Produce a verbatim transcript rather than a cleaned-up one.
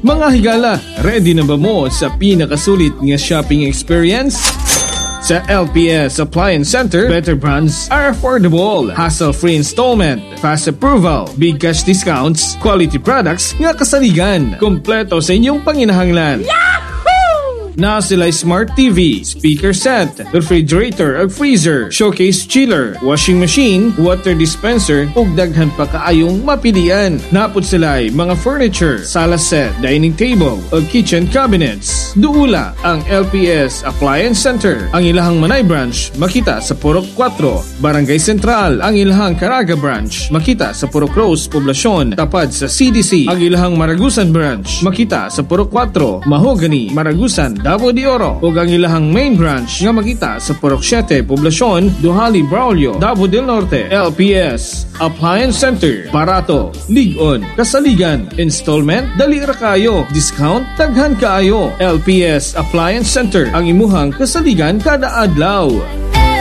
Mga higala, ready na ba mo sa pinakasulit nga shopping experience? Sa L P S Appliance Center, better brands are affordable, hassle-free installment, fast approval, big cash discounts, quality products nga kasaligan, kompleto sa inyong panginahanglan. Na sila Smart T V, speaker set, refrigerator ug freezer, showcase chiller, washing machine, water dispenser ug daghan pa kaayong mapilian. Napod sila mga furniture, sala set, dining table ug kitchen cabinets. Duula ang L P S Appliance Center. Ang ilahang Manay branch makita sa Purok four, Barangay Central. Ang ilahang Caraga branch makita sa Purok Rose, Poblacion, tapad sa C D C. Ang ilahang Maragusan branch makita sa Purok four, Mahogany, Maragusan, Davao de Oro. Ug ang ilahang main branch nga makita sa Purok seven, Poblacion, Duhali, Braulio, Davao del Norte. L P S Appliance Center. Barato, ligon, kasaligan, installment, dali ra kayo, discount, daghan kaayo. L P S Appliance Center, ang imuhang kasaligan kada adlaw.